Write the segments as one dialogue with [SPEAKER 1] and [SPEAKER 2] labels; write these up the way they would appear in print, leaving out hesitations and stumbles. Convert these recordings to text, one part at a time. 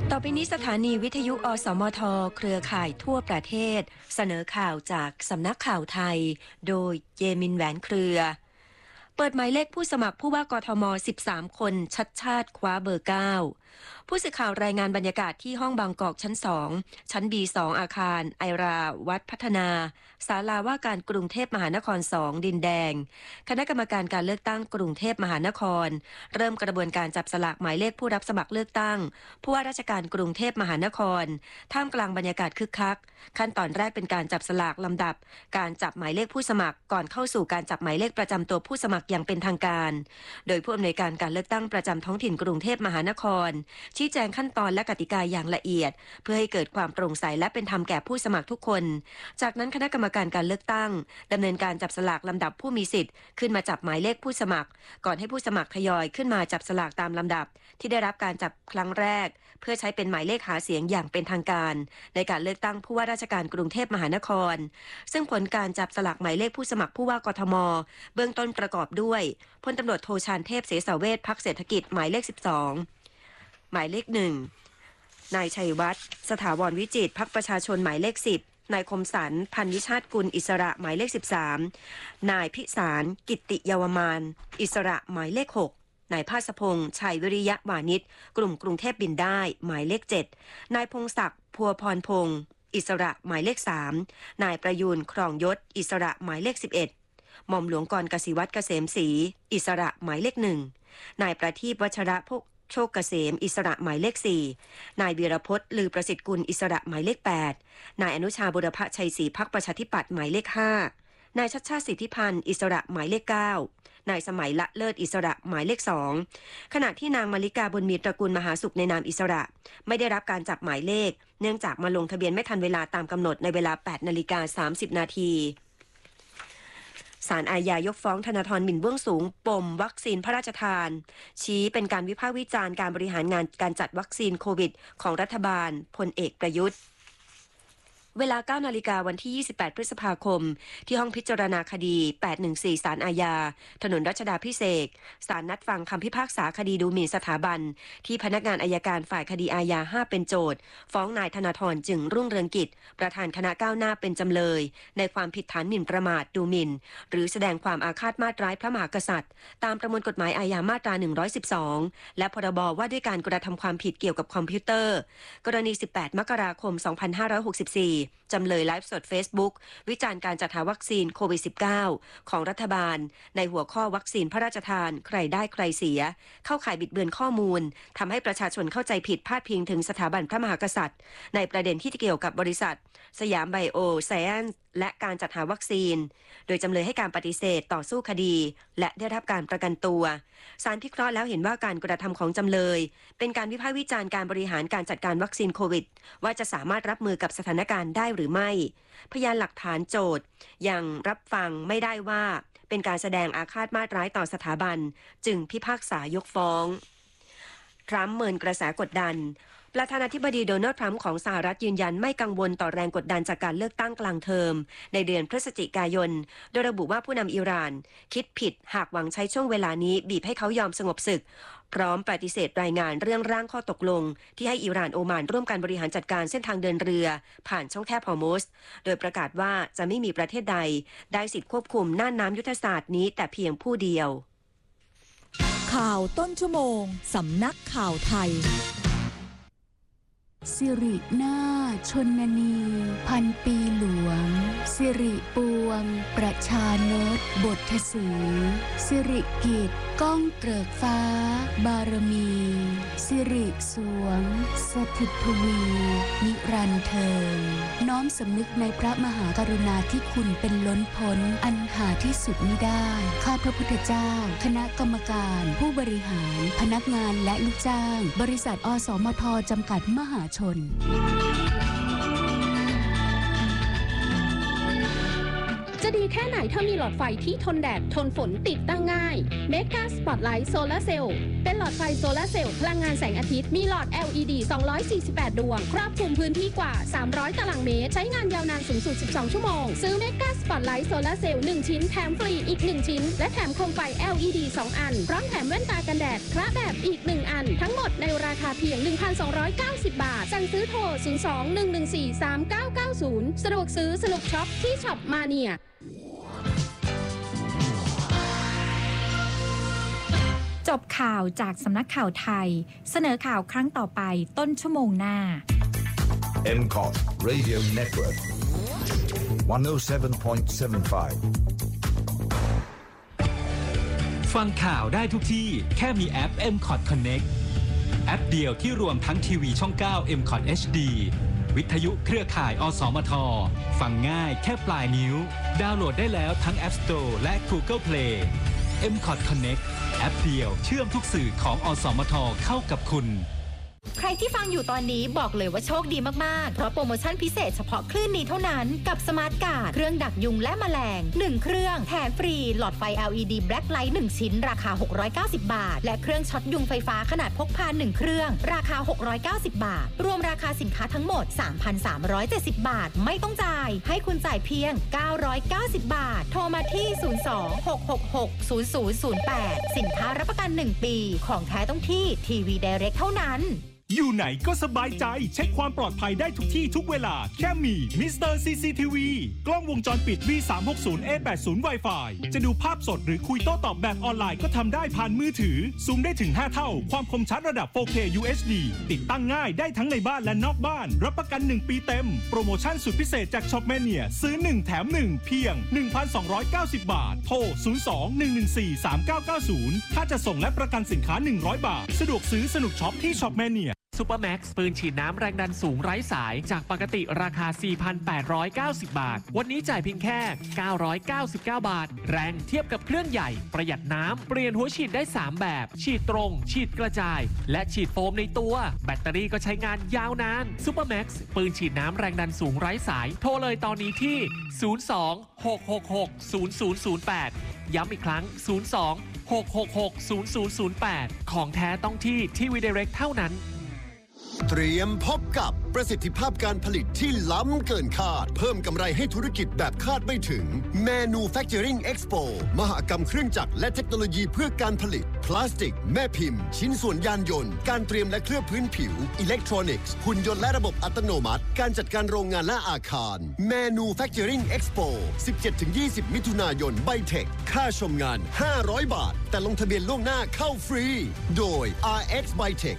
[SPEAKER 1] ต่อไปนี้สถานีวิทยุอสมทเครือข่ายทั่วประเทศเสนอข่าวจากสำนักข่าวไทยโดยเยมินแหวนเครือเปิดหมายเลขผู้สมัครผู้ว่ากทม13คนชัดชาติคว้าเบอร์9ผู้สื่อข่าวรายงานบรรยากาศที่ห้องบางกอกชั้น2ชั้น B2 อาคารไอราวัดพัฒนาศาลาว่าการกรุงเทพมหานคร2ดินแดงคณะกรรมการการเลือกตั้งกรุงเทพมหานครเริ่มกระบวนการจับสลากหมายเลขผู้รับสมัครเลือกตั้งผู้ว่าราชการกรุงเทพมหานครท่ามกลางบรรยากาศคึกคักขั้นตอนแรกเป็นการจับสลากลำดับการจับหมายเลขผู้สมัครก่อนเข้าสู่การจับหมายเลขประจำตัวผู้สมัครอย่างเป็นทางการโดยผู้อำนวยการการเลือกตั้งประจำท้องถิ่นกรุงเทพมหานครชี้แจงขั้นตอนและกติกาอย่างละเอียดเพื่อให้เกิดความโปร่งใสและเป็นธรรมแก่ผู้สมัครทุกคนจากนั้นคณะกรรมการการเลือกตั้งดำเนินการจับสลากลำดับผู้มีสิทธิ์ขึ้นมาจับหมายเลขผู้สมัครก่อนให้ผู้สมัครทยอยขึ้นมาจับสลากตามลำดับที่ได้รับการจับครั้งแรกเพื่อใช้เป็นหมายเลขหาเสียงอย่างเป็นทางการในการเลือกตั้งผู้ว่าราชการกรุงเทพมหานครซึ่งผลการจับสลากหมายเลขผู้สมัครผู้ว่ากทมเบื้องต้นประกอบด้วยพลตำรวจโทชาญเทพเสสเวชพรรคเศรษฐกิจหมายเลข12หมายเลข1นายชัยวัฒน์สถาวรวิจิตรพรรคประชาชนหมายเลข10นายคมสันพันวิชาติกุลอิสระหมายเลข13นายพิสารกิตติเยาวมานอิสระหมายเลข6นายภาสพงษ์ชัยวิริยะวานิชกลุ่มกรุงเทพบินได้หมายเลข7นายพงศักดิ์พัวพรพงษ์อิสระหมายเลข3นายประยูนครองยศอิสระหมายเลข11หม่อมหลวงกรกสิวัตรเกษมศรีอิสระหมายเลข1นายประทีปวัชระพกโชคเกษมอิสระหมายเลข4นายวีรพจน์ลือประสิทธิ์กุลอิสระหมายเลข8นายอนุชาบุรพชัยศรีพรรคประชาธิปัตย์หมายเลข5นายชัชชาติสิทธิพันธ์อิสระหมายเลข9นายสมัยละเลิศอิสระหมายเลข2ขณะที่นางมาริกาบุญมีตระกูลมหาสุขในนามอิสระไม่ได้รับการจับหมายเลขเนื่องจากมาลงทะเบียนไม่ทันเวลาตามกำหนดในเวลา 8:30 น.ศาลอาญายกฟ้องธนาธรหมิ่นเบื้องสูงปมวัคซีนพระราชทานชี้เป็นการวิพากษ์วิจารณ์การบริหารงานการจัดวัคซีนโควิดของรัฐบาลพลเอกประยุทธ์เวลา 9 นาฬิกาวันที่ 28 พฤษภาคมที่ห้องพิจารณาคดี 814 ศาลอาญาถนนรัชดาภิเษกศาลนัดฟังคำพิพากษาคดีดูหมิ่นสถาบันที่พนักงานอัยการฝ่ายคดีอาญา5เป็นโจทก์ฟ้องนายธนาธรจึงรุ่งเรืองกิจประธานคณะก้าวหน้าเป็นจำเลยในความผิดฐานหมิ่นประมาทดูหมิ่นหรือแสดงความอาฆาตมาตร้ายพระมหากษัตริย์ตามประมวลกฎหมายอาญามาตรา112และพรบว่าด้วยการกระทำความผิดเกี่ยวกับคอมพิวเตอร์กรณี 18 มกราคม 2564จำเลยไลฟ์สด Facebook วิจารณ์การจัดหาวัคซีนโควิด -19 ของรัฐบาลในหัวข้อวัคซีนพระราชทานใครได้ใครเสียเข้าข่ายบิดเบือนข้อมูลทำให้ประชาชนเข้าใจผิดพาดพิงถึงสถาบันพระมหากษัตริย์ในประเด็นที่เกี่ยวกับบริษัทสยามไบโอไซแอนซ์และการจัดหาวัคซีนโดยจำเลยให้การปฏิเสธต่อสู้คดีและได้รับการประกันตัวศาลพิเคราะห์แล้วเห็นว่าการกระทำของจำเลยเป็นการวิพากษ์วิจารณ์การบริหารการจัดการวัคซีนโควิดว่าจะสามารถรับมือกับสถานการณ์ได้หรือไม่พยานหลักฐานโจทก์ยังรับฟังไม่ได้ว่าเป็นการแสดงอาฆาตมาตร้ายต่อสถาบันจึงพิพากษายกฟ้องทรัมป์เมินกระแสกดดันประธานาธิบดีโดนัลด์ทรัมป์ของสหรัฐยืนยันไม่กังวลต่อแรงกดดันจากการเลือกตั้งกลางเทอมในเดือนพฤศจิกายนโดยระบุว่าผู้นำอิหร่านคิดผิดหากหวังใช้ช่วงเวลานี้บีบให้เขายอมสงบศึกพร้อมปฏิเสธรายงานเรื่องร่างข้อตกลงที่ให้อิหร่านโอมานร่วมกันบริหารจัดการเส้นทางเดินเรือผ่านช่องแคบฮอร์มุซโดยประกาศว่าจะไม่มีประเทศใดได้สิทธิควบคุมน่านน้ำยุทธศาสตร์นี้แต่เพียงผู้เดียว
[SPEAKER 2] ข่าวต้นชั่วโมงสำนักข่าวไทย
[SPEAKER 3] สิรินาชนนีพันปีหลวงสิริปวงประชานตบทสีสิริกิจก้องเกริกฟ้าบารมีสิริสวงสถิตทวีนิรันดร์เทินน้อมสำนึกในพระมหากรุณาธิคุณเป็นล้นพ้นอันหาที่สุดมิได้ข้าพระพุทธเจ้าคณะกรรมการผู้บริหารพนักงานและลูกจ้างบริษัทอสมทจำกัดมหาชน
[SPEAKER 4] จะจะดีแค่ไหนถ้ามีหลอดไฟที่ทนแดดทนฝนติดตั้งง่าย Mega Spotlight Solar Cell เป็นหลอดไฟโซลาร์เซลล์พลังงานแสงอาทิตย์มีหลอด LED 248 ดวงครอบคลุมพื้นที่กว่า300ตารางเมตรใช้งานยาวนานสูงสุด12ชั่วโมงซื้อ Mega Spotlight Solar Cell 1 ชิ้นแถมฟรีอีก1ชิ้นและแถมโคมไฟ LED 2 อันพร้อมแถมแว่นตากันแดดคละแบบอีก1อันทั้งหมดในราคาเพียง 1,290 บาทสั่งซื้อโทร 02-114-3990 สะดวกซื้อสนุกช็อปที่ช็อปมาเนีย
[SPEAKER 5] จบข่าวจากสำนักข่าวไทยเสนอข่าวครั้งต่อไปต้นชั่วโมงหน้า
[SPEAKER 6] MCOT Radio Network 107.75
[SPEAKER 7] ฟังข่าวได้ทุกที่แค่มีแอป MCOT Connect แอปเดียวที่รวมทั้งทีวีช่อง 9 MCOT HD วิทยุเครือข่ายอสมทฟังง่ายแค่ปลายนิ้วดาวน์โหลดได้แล้วทั้ง App Store และ Google Play MCOT Connect แอปเดียวเชื่อมทุกสื่อของอสมทเข้ากับคุณ
[SPEAKER 8] ใครที่ฟังอยู่ตอนนี้บอกเลยว่าโชคดีมากๆเพราะโปรโมชั่นพิเศษเฉพาะคลื่นนี้เท่านั้นกับสมาร์ทการ์ดเครื่องดักยุงและแมลง1เครื่องแถมฟรีหลอดไฟ LED Black Light 1ชิ้นราคา690บาทและเครื่องช็อตยุงไฟฟ้าขนาดพกพา1เครื่องราคา690บาทรวมราคาสินค้าทั้งหมด 3,370 บาทไม่ต้องจ่ายให้คุณจ่ายเพียง990บาทโทรมาที่02-666-0008สินค้ารับประกัน1ปีของแท้ต้องที่ทีวีไดเรกเท่านั้น
[SPEAKER 9] อยู่ไหนก็สบายใจเช็คความปลอดภัยได้ทุกที่ทุกเวลาแค่มีมิสเตอร์ CCTV กล้องวงจรปิด V360A80 Wi-Fi จะดูภาพสดหรือคุยโต้ตอบแบบออนไลน์ก็ทำได้ผ่านมือถือซูมได้ถึง5เท่าความคมชัดระดับ 4K UHD ติดตั้งง่ายได้ทั้งในบ้านและนอกบ้านรับประกัน1ปีเต็มโปรโมชั่นสุดพิเศษจากช็อปแมเนียซื้อ1แถม1เพียง 1,290 บาทโทร 02-114-3990 ถ้าจะส่งและประกันสินค้า100 บาทสะดวกซื้อสนุกช็อปที่ช็อปแมเนีย
[SPEAKER 10] ซูเปอร์แม็กซ์ปืนฉีดน้ำแรงดันสูงไร้สายจากปกติราคา 4,890 บาทวันนี้จ่ายเพียงแค่ 999 บาทแรงเทียบกับเครื่องใหญ่ประหยัดน้ำเปลี่ยนหัวฉีดได้3แบบฉีดตรงฉีดกระจายและฉีดโฟมในตัวแบตเตอรี่ก็ใช้งานยาวนานซูเปอร์แม็กซ์ปืนฉีดน้ำแรงดันสูงไร้สายโทรเลยตอนนี้ที่ 02-666-0008 ย้ำอีกครั้ง 02-666-0008 ของแท้ต้องที่ทีวีไดเรกเท่านั้น
[SPEAKER 11] เตรียมพบกับประสิทธิภาพการผลิตที่ล้ำเกินคาดเพิ่มกำไรให้ธุรกิจแบบคาดไม่ถึง Manufacturing Expo มหกรรมเครื่องจักรและเทคโนโลยีเพื่อการผลิตพลาสติกแม่พิมพ์ชิ้นส่วนยานยนต์การเตรียมและเคลือบพื้นผิวอิเล็กทรอนิกส์หุ่นยนต์และระบบอัตโนมัติการจัดการโรงงานและอาคาร Manufacturing Expo 17-20 มิถุนายนไบเทคค่าชมงาน500 บาทแต่ลงทะเบียนล่วงหน้าเข้าฟรีโดย RX Bytech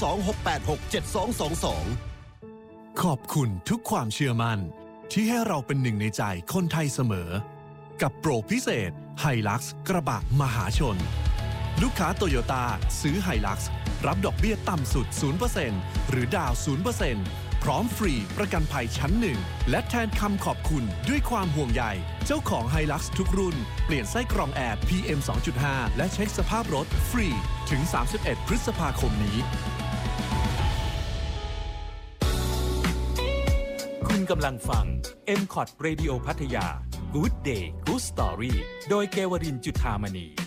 [SPEAKER 11] 02-686-7222
[SPEAKER 12] ขอบคุณทุกความเชื่อมั่นที่ให้เราเป็นหนึ่งในใจคนไทยเสมอกับโปรพิเศษ Hilux กระบะมหาชนลูกค้าโตโยต้าซื้อ Hilux รับดอกเบี้ยต่ำสุด 0% หรือดาว 0% พร้อมฟรีประกันภัยชั้นหนึ่งและแทนคำขอบคุณด้วยความห่วงใยเจ้าของ Hilux ทุกรุ่นเปลี่ยนไส้กรองแอร์ PM 2.5 และเช็คสภาพรถฟรีถึง 31 พฤษภาคมนี้
[SPEAKER 13] คุณกำลังฟัง MCOT Radio พัทยา Good Day Good Story โดยเกวรินทร์ จุฑามณี